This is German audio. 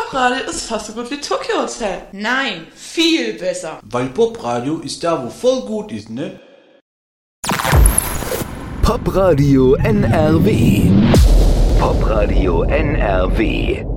Popradio ist fast so gut wie Tokyo Hotel. Nein, viel besser. Weil Popradio ist da, wo voll gut ist, ne? Popradio NRW. Popradio NRW.